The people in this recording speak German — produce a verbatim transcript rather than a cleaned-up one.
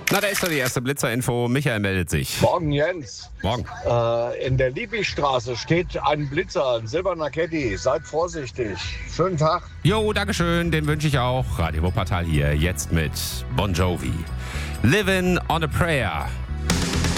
Na, da ist doch die erste Blitzer-Info. Michael meldet sich. Morgen, Jens. Morgen. Äh, in der Liebigstraße steht ein Blitzer, ein silberner Caddy. Seid vorsichtig. Schönen Tag. Jo, Dankeschön. Den wünsche ich auch. Radio Wuppertal hier jetzt mit Bon Jovi. Living on a Prayer.